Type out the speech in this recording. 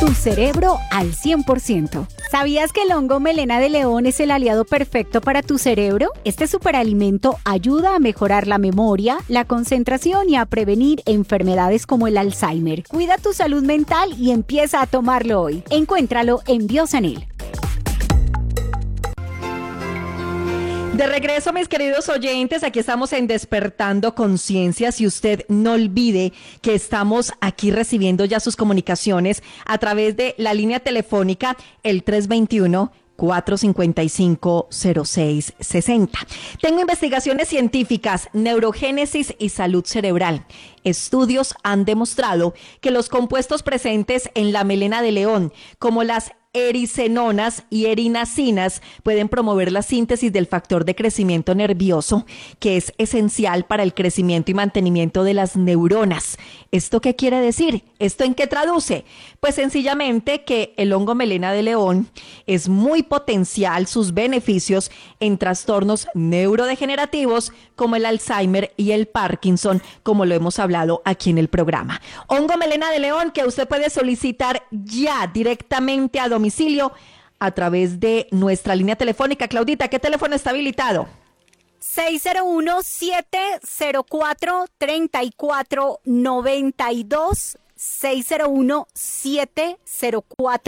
tu cerebro al 100%. ¿Sabías que el hongo melena de león es el aliado perfecto para tu cerebro? Este superalimento ayuda a mejorar la memoria, la concentración y a prevenir enfermedades como el Alzheimer. Cuida tu salud mental y empieza a tomarlo hoy. Encuéntralo en Biosanil. De regreso, mis queridos oyentes, aquí estamos en Despertando Conciencias y usted no olvide que estamos aquí recibiendo ya sus comunicaciones a través de la línea telefónica el 321-455-0660. Tengo investigaciones científicas, neurogénesis y salud cerebral. Estudios han demostrado que los compuestos presentes en la melena de león, como las ericenonas y erinasinas, pueden promover la síntesis del factor de crecimiento nervioso, que es esencial para el crecimiento y mantenimiento de las neuronas. ¿Esto qué quiere decir? ¿Esto en qué traduce? Pues sencillamente que el hongo melena de león es muy potencial sus beneficios en trastornos neurodegenerativos como el Alzheimer y el Parkinson, como lo hemos hablado aquí en el programa. Hongo melena de león que usted puede solicitar ya directamente a domicilio a través de nuestra línea telefónica. Claudita, ¿qué teléfono está habilitado? 601-704-3492. 601-704